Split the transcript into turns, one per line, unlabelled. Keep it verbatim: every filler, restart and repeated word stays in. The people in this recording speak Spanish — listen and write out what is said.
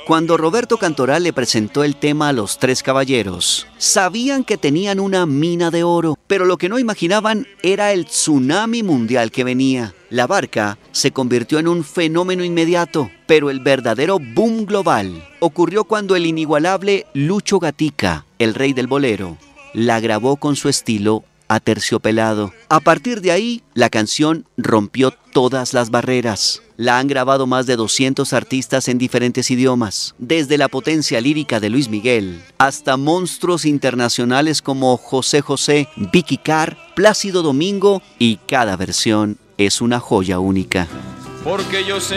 Cuando Roberto Cantoral le presentó el tema a los tres caballeros, sabían que tenían una mina de oro, pero lo que no imaginaban era el tsunami mundial que venía. La barca se convirtió en un fenómeno inmediato, pero el verdadero boom global ocurrió cuando el inigualable Lucho Gatica, el rey del bolero, la grabó con su estilo aterciopelado. A partir de ahí, la canción rompió todas las barreras. La han grabado más de doscientos artistas en diferentes idiomas, desde la potencia lírica de Luis Miguel hasta monstruos internacionales como José José, Vicky Carr, Plácido Domingo, y cada versión es una joya única.
Porque yo sé